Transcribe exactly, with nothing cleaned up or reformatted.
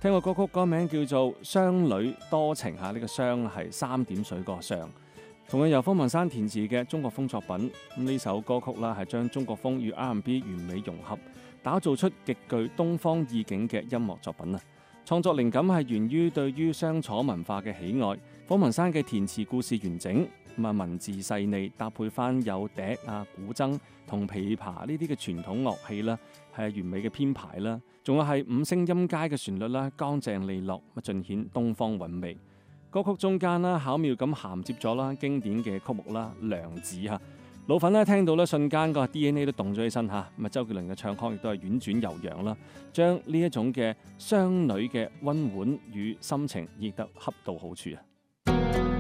聽個歌曲歌名叫做《雙女多情》嚇，呢個雙係三點水個雙，同樣由方文山填詞嘅中國風作品。咁呢首歌曲啦係將中國風與 R and B 完美融合，打造出極具東方意境嘅音樂作品啊！創作靈感係源於對於雙楚文化嘅喜愛。方文山嘅填詞故事完整，咁啊文字細膩，搭配翻有笛啊、古箏同琵琶呢啲嘅傳統樂器啦，係完美嘅編排啦。仲有係五聲音階嘅旋律啦，乾淨利落，咁盡顯東方韻味。歌曲中間啦，巧妙咁銜接咗啦經典嘅曲目啦，《娘子》嚇。老粉咧聽到咧，瞬間個 D N A 都動咗起身嚇。咁啊，周杰倫嘅唱腔亦都係婉轉悠揚啦，將呢一種嘅雙女嘅溫婉與心情演得恰到好處啊！